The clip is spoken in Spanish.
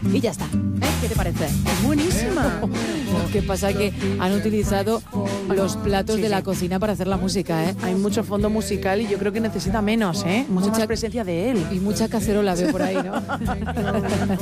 y ya está. ¿Qué te parece? Es buenísima. Lo que pasa es que han utilizado los platos de la cocina para hacer la música, ¿eh? Hay mucho fondo musical y yo creo que necesita menos, ¿eh? Mucha más presencia de él. Y mucha cacerola veo por ahí, ¿no?